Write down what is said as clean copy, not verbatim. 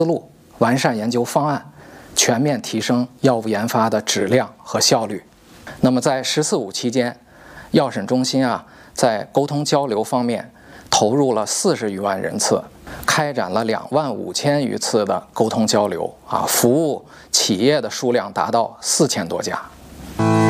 路，完善研究方案，全面提升药物研发的质量和效率。那么在“14·5”期间，药审中心在沟通交流方面投入了40余万人次，开展了25000余次的沟通交流服务企业的数量达到4000多家。